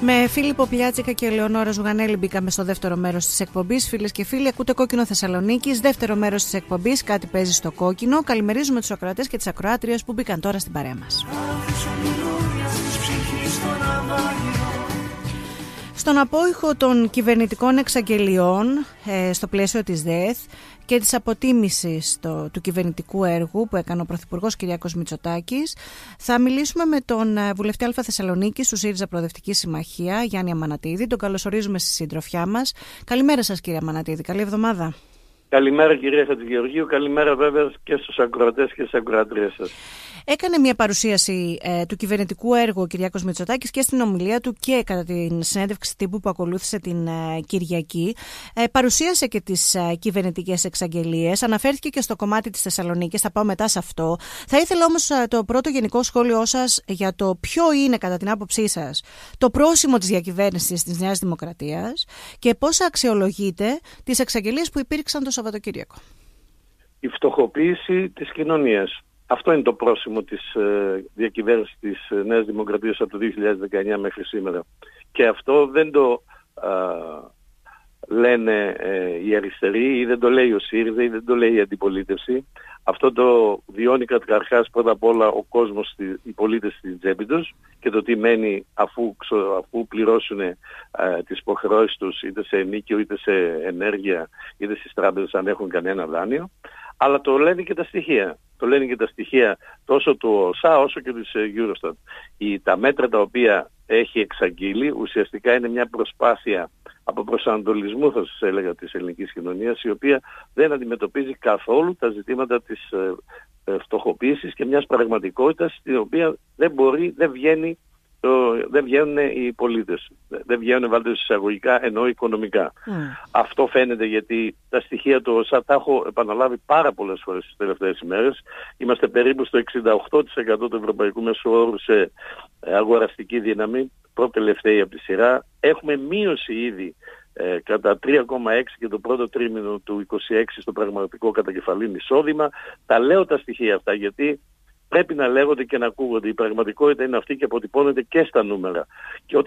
Με Φίλιππο Πιάτσικα και Ελεονόρα Ζουγανέλη μπήκαμε στο δεύτερο μέρος της εκπομπής. Φίλες και φίλοι, ακούτε Κόκκινο Θεσσαλονίκης, δεύτερο μέρος της εκπομπής. Κάτι παίζει στο κόκκινο. Καλημερίζουμε τους ακροατές και τις ακροάτριες που μπήκαν τώρα στην παρέα μας. Στον απόϊχο των κυβερνητικών εξαγγελιών στο πλαίσιο της ΔΕΘ και της αποτίμησης του κυβερνητικού έργου που έκανε ο Πρωθυπουργός Κυριάκος Μητσοτάκης, θα μιλήσουμε με τον βουλευτή Α Θεσσαλονίκης του ΣΥΡΙΖΑ Προοδευτική Συμμαχία, Γιάννη Αμανατίδη. Τον καλωσορίζουμε στη συντροφιά μας. Καλημέρα σας, κύριε Αμανατίδη. Καλή εβδομάδα. Καλημέρα, κυρία Χατζηγεωργίου. Καλημέρα βέβαια και στους ακροατές και στις ακροατρίες σας. Έκανε μια παρουσίαση του κυβερνητικού έργου ο Κυριάκος Μητσοτάκης και στην ομιλία του και κατά την συνέντευξη τύπου που ακολούθησε την Κυριακή. Παρουσίασε και τις κυβερνητικές εξαγγελίες, αναφέρθηκε και στο κομμάτι της Θεσσαλονίκης, θα πάω μετά σε αυτό. Θα ήθελα όμως το πρώτο γενικό σχόλιο σας για το ποιο είναι κατά την άποψή σας το πρόσημο της διακυβέρνησης της Νέας Δημοκρατίας και πώς αξιολογείτε τις εξαγγελίες που υπήρξαν το Σαββατοκύριακο. Η φτωχοποίηση της κοινωνίας. Αυτό είναι το πρόσημο της διακυβέρνησης της Νέας Δημοκρατίας από το 2019 μέχρι σήμερα. Και αυτό δεν το λένε οι αριστεροί ή δεν το λέει ο ΣΥΡΙΖΑ ή δεν το λέει η αντιπολίτευση. Αυτό το βιώνει καταρχάς πρώτα απ' όλα ο κόσμος, οι πολίτες στην τσέπη τους και το τι μένει αφού πληρώσουν τις υποχρεώσεις τους είτε σε ενίκιο είτε σε ενέργεια είτε στις τράπεζες αν έχουν κανένα δάνειο. Αλλά το λένε και τα στοιχεία. Το λένε και τα στοιχεία τόσο του ΟΣΑ όσο και της Eurostat. Τα μέτρα τα οποία έχει εξαγγείλει ουσιαστικά είναι μια προσπάθεια από προσανατολισμού, θα σας έλεγα, της ελληνικής κοινωνίας, η οποία δεν αντιμετωπίζει καθόλου τα ζητήματα της φτωχοποίησης και μιας πραγματικότητας την οποία δεν βγαίνουν οι πολίτες. Δεν βγαίνουν, βάλτε εισαγωγικά, ενώ οικονομικά. Αυτό φαίνεται γιατί τα στοιχεία του ΟΣΑ τα έχω επαναλάβει πάρα πολλές φορές τις τελευταίες ημέρες. Είμαστε περίπου στο 68% του ευρωπαϊκού μέσου όρου σε αγοραστική δύναμη, προτελευταίοι από τη σειρά. Έχουμε μείωση ήδη κατά 3,6 και το πρώτο τρίμηνο του 26 στο πραγματικό κατακεφαλήν εισόδημα. Τα λέω τα στοιχεία αυτά γιατί πρέπει να λέγονται και να ακούγονται. Η πραγματικότητα είναι αυτή και αποτυπώνεται και στα νούμερα. Και